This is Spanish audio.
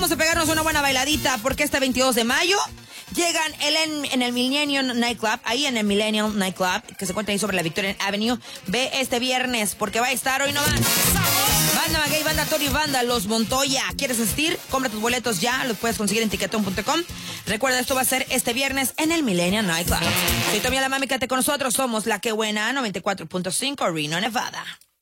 vamos a pegarnos una buena bailadita porque este 22 de mayo llegan en el Millennium Nightclub, ahí en el Millennium Nightclub, que se encuentra ahí sobre la Victoria Avenue. Ve este viernes porque va a estar hoy nomás. Banda Maguey, Banda Tori, Banda Los Montoya. ¿Quieres asistir? Compra tus boletos ya, los puedes conseguir en tiquetón.com. Recuerda, esto va a ser este viernes en el Millennium Nightclub. Soy Tommy La Mami, quédate con nosotros. Somos La Que Buena 94.5 Reno, Nevada.